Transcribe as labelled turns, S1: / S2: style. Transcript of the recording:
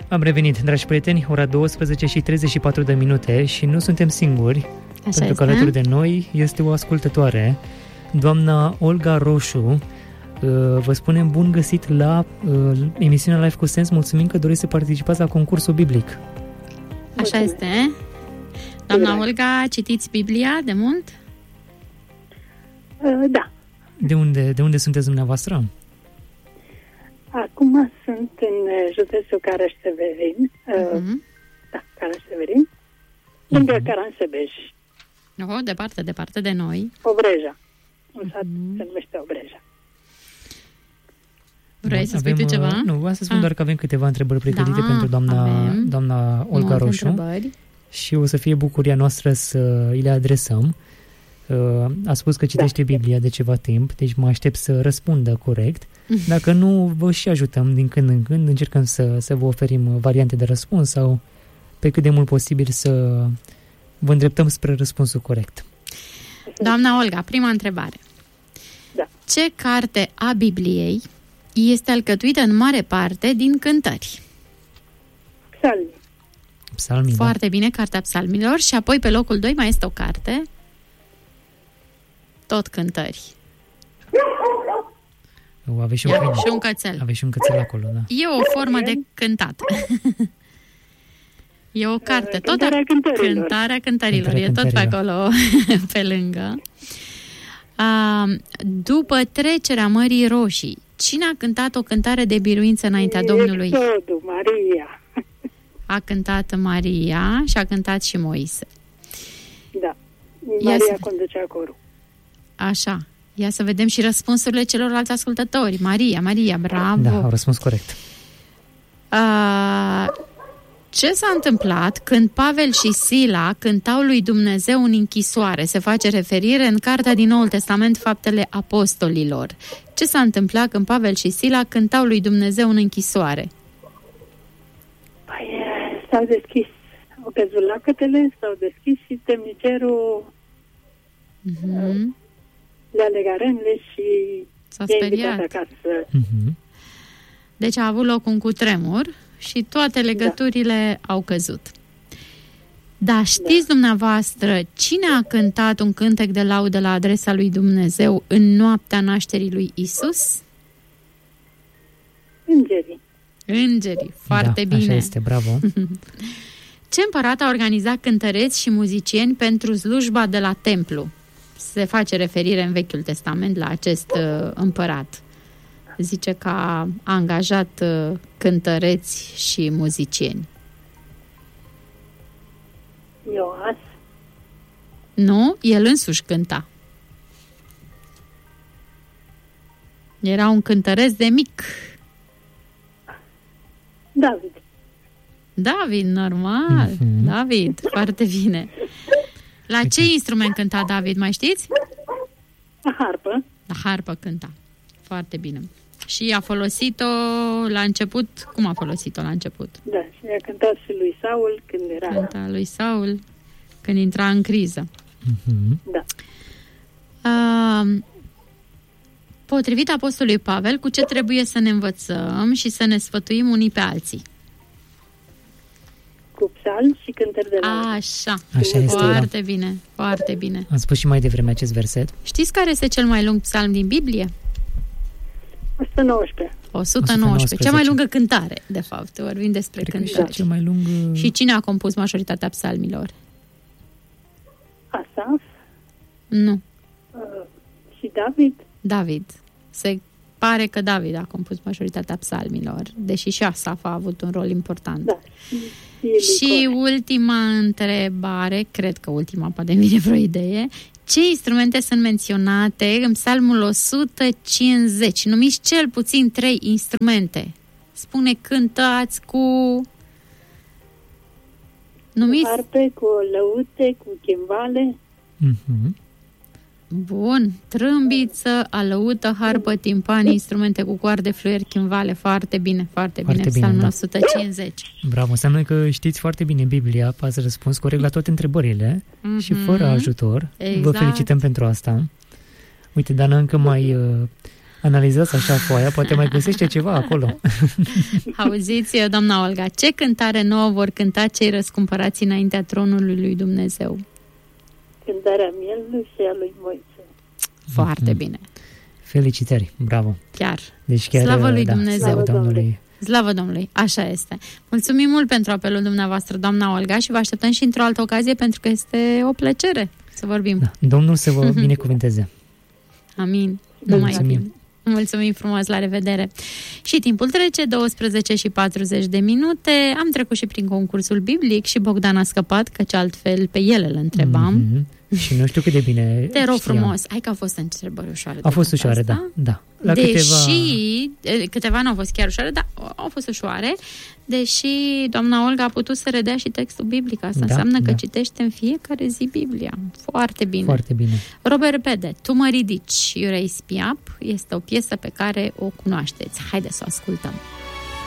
S1: Am revenit, dragi prieteni, ora 12 și 34 de minute și nu suntem singuri, pentru că alături de noi este o ascultătoare, doamna Olga Roșu. Vă spunem bun găsit la emisiunea Life cu Sens. Mulțumim că doriți să participați la concursul biblic.
S2: Așa este. Doamna Olga, citiți Biblia de mult?
S3: Da.
S1: De unde sunteți dumneavoastră?
S3: Acum sunt în județul Caraș-Severin. Da, Caraș-Severin. Lângă Caransebeș.
S2: Departe de noi.
S3: Obreja. Un sat se numește Obreja.
S2: Vrei să spui tu ceva?
S1: Nu, vreau să spun doar că avem câteva întrebări pregătite pentru doamna Olga Roșu. Întrebări. Și o să fie bucuria noastră să îi le adresăm. A spus că citește Biblia de ceva timp, deci mă aștept să răspundă corect. Dacă nu, vă și ajutăm din când în când, încercăm să vă oferim variante de răspuns sau pe cât de mult posibil să vă îndreptăm spre răspunsul corect.
S2: Doamna Olga, prima întrebare.
S3: Da.
S2: Ce carte a Bibliei este alcătuită în mare parte din cântări?
S3: Psalmii.
S2: Foarte bine, Cartea Psalmilor. Și apoi pe locul 2 mai este o carte, tot cântări.
S1: Aveți și
S2: un cățel.
S1: Aveți și un cățel acolo, da.
S2: E o formă de cântat. E o carte, tot Cântarea cântărilor. E tot pe acolo, pe lângă. După trecerea Mării Roșii, cine a cântat o cântare de biruință înaintea Domnului?
S3: Exodul, Maria.
S2: A cântat Maria și a cântat și Moise.
S3: Da. Maria conducea corul.
S2: Așa. Ia să vedem și răspunsurile celorlalți ascultători. Maria, bravo!
S1: Da, au răspuns corect.
S2: Ce s-a întâmplat când Pavel și Sila cântau lui Dumnezeu în închisoare? Se face referire în cartea din Noul Testament, Faptele Apostolilor. Ce s-a întâmplat când Pavel și Sila cântau lui Dumnezeu în închisoare?
S3: Păi, s-au deschis, au căzut lacătele, s-au deschis și temnicerul le-a legat rânile și
S2: s-a speriat
S3: acasă.
S2: Deci a avut loc un cutremur și toate legăturile au căzut. Da, știți dumneavoastră cine a cântat un cântec de laudă la adresa lui Dumnezeu în noaptea nașterii lui Isus? Îngerii, foarte bine.
S1: Așa este, bravo.
S2: Ce împărat a organizat cântăreți și muzicieni pentru slujba de la templu? Se face referire în Vechiul Testament la acest împărat. Zice că a angajat cântăreți și muzicieni.
S3: Ioas?
S2: Nu, el însuși cânta. Era un cântăreț de mic. David, normal. David, foarte bine. La ce instrument cânta David, mai știți?
S3: La harpă.
S2: La harpă cânta. Foarte bine. Și a folosit-o la început. Cum a folosit-o la început?
S3: Da, și a cântat și lui Saul când era...
S2: Cânta lui Saul când intra în criză.
S3: Da.
S2: Potrivit apostolului Pavel, cu ce trebuie să ne învățăm și să ne sfătuim unii pe alții?
S3: Cu psalmi și cântări de laudă.
S2: Așa
S1: este,
S2: foarte bine, foarte bine.
S1: Am spus și mai devreme acest verset.
S2: Știți care este cel mai lung psalm din Biblie? 119. Cea mai lungă cântare, de fapt. Vorbim despre cântare.
S1: Cel mai lung...
S2: Și cine a compus majoritatea psalmilor?
S3: Asaf?
S2: Nu.
S3: Și David?
S2: David. Se pare că David a compus majoritatea psalmilor, deși și Asaf a avut un rol important.
S3: Da.
S2: Și ultima întrebare, cred că ultima, poate vine vreo idee. Ce instrumente sunt menționate în Psalmul 150? Numiți cel puțin 3 instrumente. Spune, cântați cu... Numiți...
S3: Cu harpe, cu lăute, cu chimbale.
S2: Bun. Trâmbiță, alăută, harpă, timpani, instrumente cu coarde, fluieri, chimbale. Foarte bine, foarte bine. Psalmul 150.
S1: Bravo, înseamnă că știți foarte bine Biblia, ați răspuns corect la toate întrebările și fără ajutor. Vă felicităm pentru asta. Uite, Dana încă mai Analizați așa foaia, poate mai găsește ceva acolo.
S2: Auziți, doamna Olga, ce cântare nouă vor cânta cei răscumpărați înaintea tronului lui Dumnezeu?
S3: Cântarea mielului și a lui Moise.
S2: Foarte bine.
S1: Felicitări, bravo.
S2: Chiar.
S1: Deci chiar,
S2: slavă lui Dumnezeu.
S1: Slavă Domnului.
S2: Slavă Domnului, așa este. Mulțumim mult pentru apelul dumneavoastră, doamna Olga, și vă așteptăm și într-o altă ocazie, pentru că este o plăcere să vorbim.
S1: Da. Domnul să vă binecuvânteze.
S2: Amin.
S1: Mulțumim.
S2: Mulțumim frumos, la revedere. Și timpul trece, 12:40. Am trecut și prin concursul biblic și Bogdan a scăpat, căci altfel pe el îl întrebam.
S1: Și nu știu cât de bine
S2: te rog frumos, hai că au fost întrebări ușoare.
S1: Au fost ușoare, da. La
S2: câteva nu au fost chiar ușoare, dar au fost ușoare, deși doamna Olga a putut să redea și textul biblic. Asta înseamnă că citește în fiecare zi Biblia. Foarte bine.
S1: Foarte bine.
S2: Robert Bede, Tu mă ridici, Iurei Spiap, este o piesă pe care o cunoașteți. Haideți să o ascultăm.